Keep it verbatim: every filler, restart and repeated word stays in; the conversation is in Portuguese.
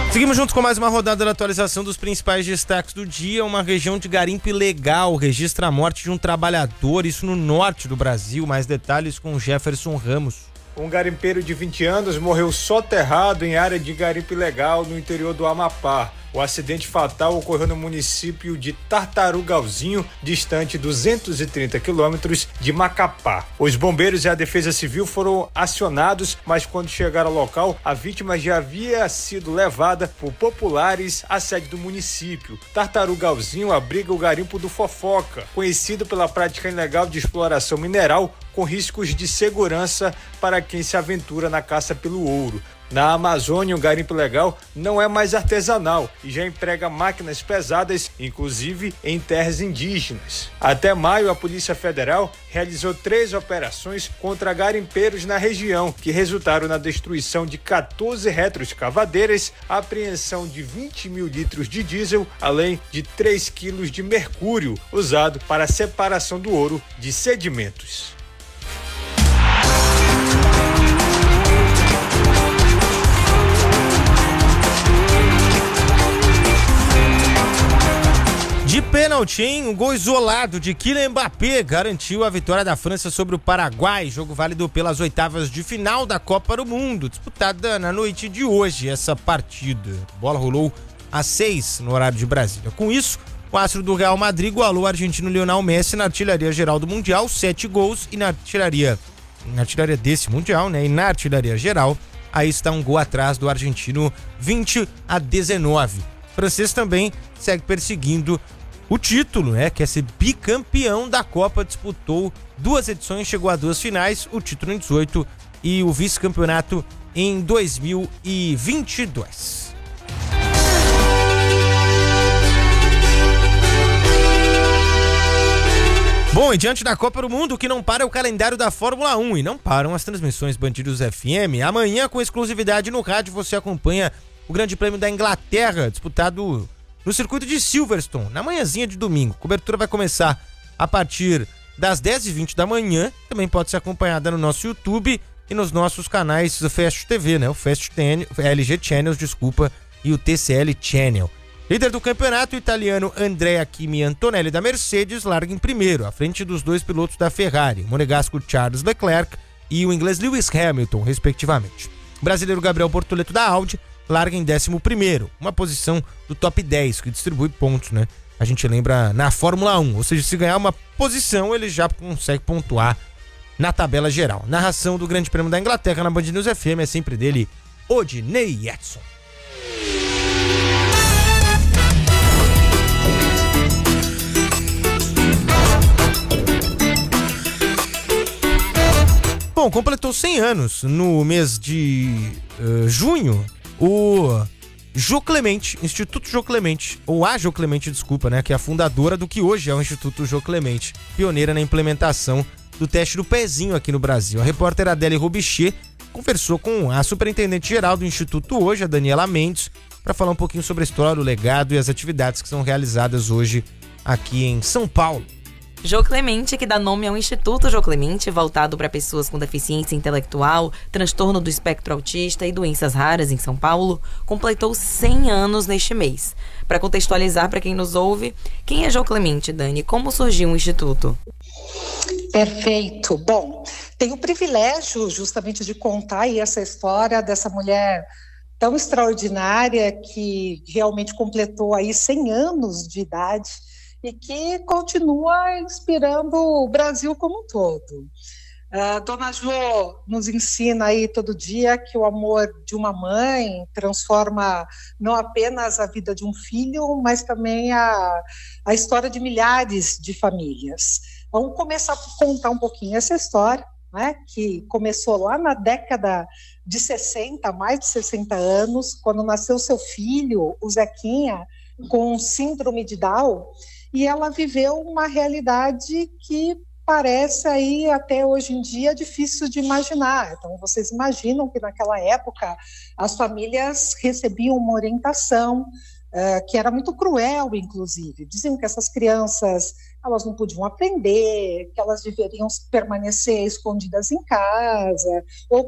Seguimos juntos com mais uma rodada da atualização dos principais destaques do dia. Uma região de garimpo ilegal registra a morte de um trabalhador, isso no norte do Brasil. Mais detalhes com Jefferson Ramos. Um garimpeiro de vinte anos morreu soterrado em área de garimpo ilegal no interior do Amapá. O acidente fatal ocorreu no município de Tartarugalzinho, distante duzentos e trinta quilômetros de Macapá. Os bombeiros e a Defesa Civil foram acionados, mas quando chegaram ao local, a vítima já havia sido levada por populares à sede do município. Tartarugalzinho abriga o garimpo do Fofoca, conhecido pela prática ilegal de exploração mineral, com riscos de segurança para quem se aventura na caça pelo ouro. Na Amazônia, o garimpo ilegal não é mais artesanal e já emprega máquinas pesadas, inclusive em terras indígenas. Até maio, a Polícia Federal realizou três operações contra garimpeiros na região, que resultaram na destruição de quatorze retroescavadeiras, apreensão de vinte mil litros de diesel, além de três quilos de mercúrio, usado para a separação do ouro de sedimentos. De pênalti, hein? Um gol isolado de Kylian Mbappé garantiu a vitória da França sobre o Paraguai. Jogo válido pelas oitavas de final da Copa do Mundo, disputada na noite de hoje, essa partida. A bola rolou às seis no horário de Brasília. Com isso, o astro do Real Madrid igualou o argentino Lionel Messi na artilharia geral do Mundial, sete gols, e na artilharia, na artilharia desse Mundial, né? E na artilharia geral, aí está um gol atrás do argentino, vinte a dezenove. O francês também segue perseguindo o título, né? Quer ser bicampeão da Copa, disputou duas edições, chegou a duas finais, o título em dezoito e o vice-campeonato em dois mil e vinte e dois. Bom, e diante da Copa do Mundo, o que não para é o calendário da Fórmula um e não param as transmissões Band News F M. Amanhã, com exclusividade no rádio, você acompanha o Grande Prêmio da Inglaterra, disputado no circuito de Silverstone, na manhãzinha de domingo. A cobertura vai começar a partir das dez e vinte da manhã. Também pode ser acompanhada no nosso YouTube e nos nossos canais do Fast T V, né? O Fast Ten, L G Channels, desculpa, e o T C L Channel. Líder do campeonato, o italiano Andrea Kimi Antonelli da Mercedes larga em primeiro, à frente dos dois pilotos da Ferrari, o monegasco Charles Leclerc e o inglês Lewis Hamilton, respectivamente. O brasileiro Gabriel Bortoleto da Audi larga em décimo primeiro, uma posição do top dez, que distribui pontos, né? A gente lembra na Fórmula um, ou seja, se ganhar uma posição, ele já consegue pontuar na tabela geral. Narração do Grande Prêmio da Inglaterra na Band News F M é sempre dele, Odinei Edson. Bom, completou cem anos no mês de uh, junho, o Jô Clemente, Instituto Jô Clemente, ou a Jô Clemente, desculpa, né, que é a fundadora do que hoje é o Instituto Jô Clemente, pioneira na implementação do teste do pezinho aqui no Brasil. A repórter Adele Robichê conversou com a superintendente-geral do Instituto hoje, a Daniela Mendes, para falar um pouquinho sobre a história, o legado e as atividades que são realizadas hoje aqui em São Paulo. Jô Clemente, que dá nome ao Instituto Jô Clemente, voltado para pessoas com deficiência intelectual, transtorno do espectro autista e doenças raras em São Paulo, completou cem anos neste mês. Para contextualizar para quem nos ouve, quem é Jô Clemente, Dani? Como surgiu o Instituto? Perfeito. Bom, tenho o privilégio justamente de contar aí essa história dessa mulher tão extraordinária que realmente completou aí cem anos de idade e que continua inspirando o Brasil como um todo. Uh, Dona Jô nos ensina aí todo dia que o amor de uma mãe transforma não apenas a vida de um filho, mas também a, a história de milhares de famílias. Vamos começar por contar um pouquinho essa história, né, que começou lá na década de sessenta, mais de sessenta anos, quando nasceu seu filho, o Zequinha, com síndrome de Down, e ela viveu uma realidade que parece aí até hoje em dia difícil de imaginar. Então vocês imaginam que naquela época as famílias recebiam uma orientação uh, que era muito cruel, inclusive. Diziam que essas crianças elas não podiam aprender, que elas deveriam permanecer escondidas em casa, ou